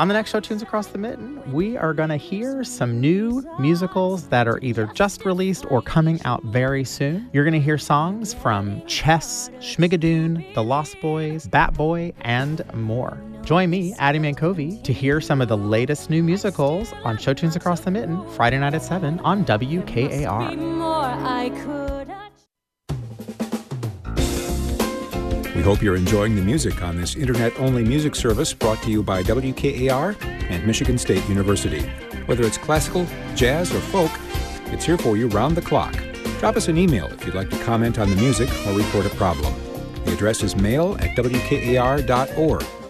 On the next show, Tunes Across the Mitten, we are going to hear some new musicals that are either just released or coming out very soon. You're going to hear songs from Chess, Schmigadoon, The Lost Boys, Bat Boy, and more. Join me, Addie Mancovi, to hear some of the latest new musicals on Show Tunes Across the Mitten, Friday night at 7 on WKAR. We hope you're enjoying the music on this internet-only music service brought to you by WKAR and Michigan State University. Whether it's classical, jazz, or folk, it's here for you round the clock. Drop us an email if you'd like to comment on the music or report a problem. The address is mail@wkar.org.